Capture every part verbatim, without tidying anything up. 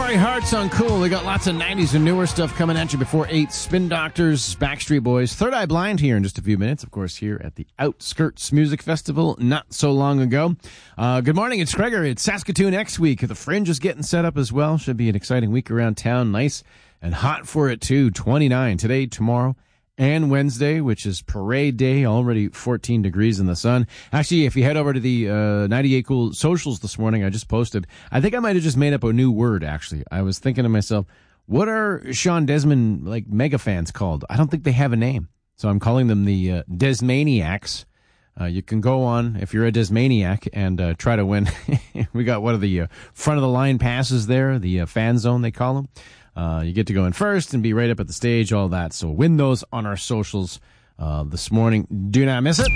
Corey Hart's on Cool. We got lots of nineties and newer stuff coming at you before eight. Spin Doctors, Backstreet Boys, Third Eye Blind here in just a few minutes. Of course, here at the Outskirts Music Festival not so long ago. Uh, good morning. It's Gregor. It's Saskatoon X Week. The Fringe is getting set up as well. Should be an exciting week around town. Nice and hot for it, too. twenty-nine today, tomorrow, and Wednesday, which is parade day, already fourteen degrees in the sun. Actually, if you head over to the uh, ninety-eight Cool socials this morning, I just posted, I think I might have just made up a new word, actually. I was thinking to myself, what are Sean Desmond, like, mega fans called? I don't think they have a name. So I'm calling them the uh, Desmaniacs. Uh, you can go on, if you're a Desmaniac, and uh, try to win. We got one of the uh, front-of-the-line passes there, the uh, fan zone, they call them. Uh, you get to go in first and be right up at the stage, all that. So win those on our socials uh, this morning. Do not miss it.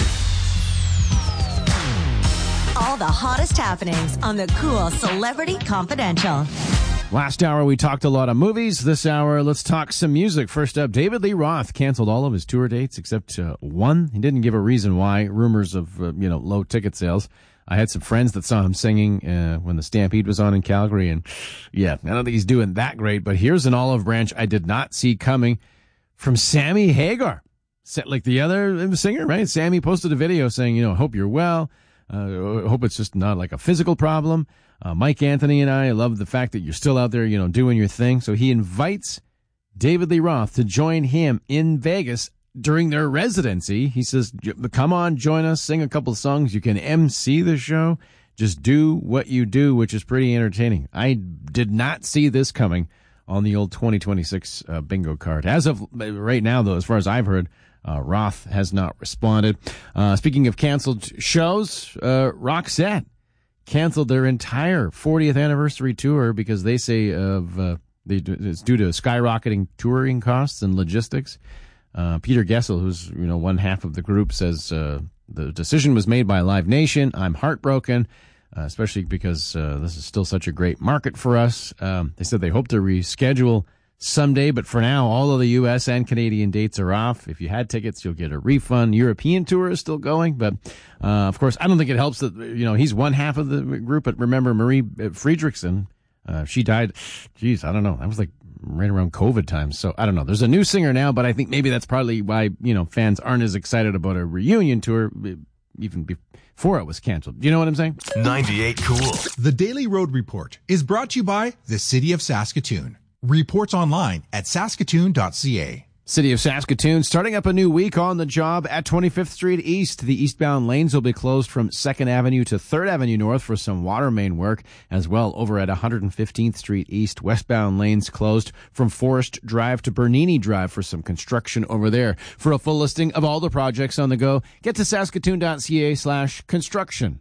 All the hottest happenings on the Cool Celebrity Confidential. Last hour, we talked a lot of movies. This hour, let's talk some music. First up, David Lee Roth canceled all of his tour dates except uh, one. He didn't give a reason why. Rumors of, uh, you know, low ticket sales. I had some friends that saw him singing uh, when the Stampede was on in Calgary, and yeah, I don't think he's doing that great, but here's an olive branch I did not see coming from Sammy Hagar. Like the other singer, right? Sammy posted a video saying, you know, hope you're well. Uh, hope it's just not like a physical problem. Uh, Mike Anthony and I love the fact that you're still out there, you know, doing your thing. So he invites David Lee Roth to join him in Vegas during their residency. He says, come on, join us, sing a couple of songs. You can M C the show. Just do what you do, which is pretty entertaining. I did not see this coming on the old twenty twenty-six uh, bingo card. As of right now, though, as far as I've heard, uh, Roth has not responded. Uh, speaking of canceled shows, uh, Roxette canceled their entire fortieth anniversary tour because they say of uh, they, it's due to skyrocketing touring costs and logistics. Uh, Peter Gessel, who's, you know, one half of the group, says uh, the decision was made by Live Nation. I'm heartbroken, uh, especially because uh, this is still such a great market for us. Um, they said they hope to reschedule someday, but for now, all of the U S and Canadian dates are off. If you had tickets, you'll get a refund. European tour is still going, but uh, of course, I don't think it helps that, you know, he's one half of the group. But remember, Marie Friedrichsen, uh, she died. Geez, I don't know. That was like right around COVID times. So I don't know. There's a new singer now, but I think maybe that's probably why, you know, fans aren't as excited about a reunion tour even before it was canceled. Do you know what I'm saying? ninety-eight Cool. The Daily Road Report is brought to you by the City of Saskatoon. Reports online at saskatoon dot c a. City of Saskatoon starting up a new week on the job at twenty-fifth Street East. The eastbound lanes will be closed from second Avenue to third Avenue North for some water main work. As well, over at one hundred fifteenth Street East, westbound lanes closed from Forest Drive to Bernini Drive for some construction over there. For a full listing of all the projects on the go, get to saskatoon dot c a slash construction.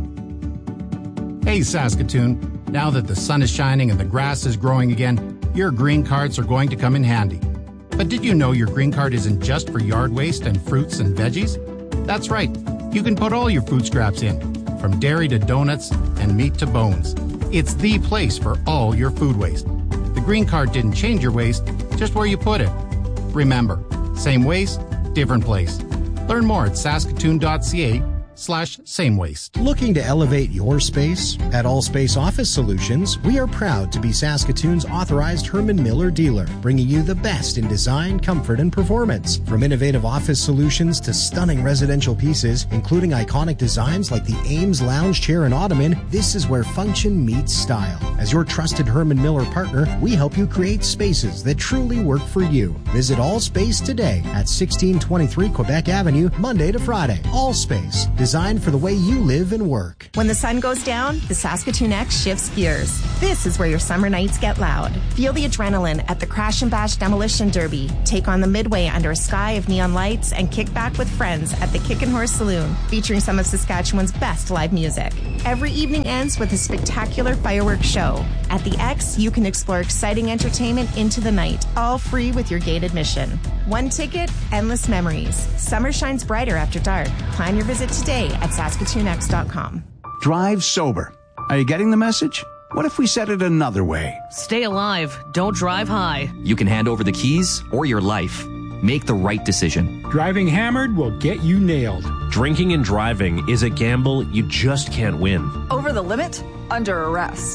Hey, Saskatoon. Now that the sun is shining and the grass is growing again, your green cards are going to come in handy. But did you know your green card isn't just for yard waste and fruits and veggies? That's right. You can put all your food scraps in, from dairy to donuts and meat to bones. It's the place for all your food waste. The green card didn't change your waste, just where you put it. Remember, same waste, different place. Learn more at saskatoon dot c a slash same waste. Looking to elevate your space? At All Space Office Solutions, we are proud to be Saskatoon's authorized Herman Miller dealer, bringing you the best in design, comfort, and performance. From innovative office solutions to stunning residential pieces, including iconic designs like the Ames lounge chair and ottoman, this is where function meets style. As your trusted Herman Miller partner, we help you create spaces that truly work for you. Visit All Space today at sixteen twenty-three Quebec Avenue, Monday to Friday. All Space, designed for the way you live and work. When the sun goes down, the Saskatoon X shifts gears. This is where your summer nights get loud. Feel the adrenaline at the Crash and Bash Demolition Derby. Take on the Midway under a sky of neon lights and kick back with friends at the Kick and Horse Saloon, featuring some of Saskatchewan's best live music. Every evening ends with a spectacular fireworks show. At the X, you can explore exciting entertainment into the night, all free with your gate admission. One ticket, endless memories. Summer shines brighter after dark. Plan your visit today at saskatoon x dot com. Drive sober. Are you getting the message? What if we said it another way? Stay alive. Don't drive high. You can hand over the keys or your life. Make the right decision. Driving hammered will get you nailed. Drinking and driving is a gamble you just can't win. Over the limit? Under arrest.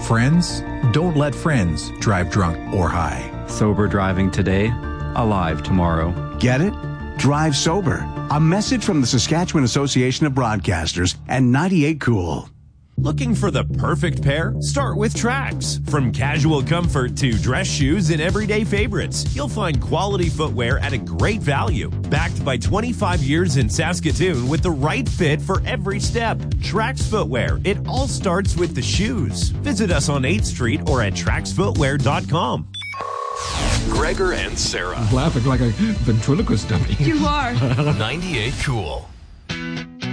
Friends? Don't let friends drive drunk or high. Sober driving today, alive tomorrow. Get it? Drive sober. A message from the Saskatchewan Association of Broadcasters and ninety-eight Cool. Looking for the perfect pair? Start with Trax. From casual comfort to dress shoes and everyday favorites, you'll find quality footwear at a great value. Backed by twenty-five years in Saskatoon with the right fit for every step. Trax Footwear. It all starts with the shoes. Visit us on eighth Street or at trax footwear dot com. Gregor and Sarah. I'm laughing like a ventriloquist dummy. You are. ninety-eight Cool.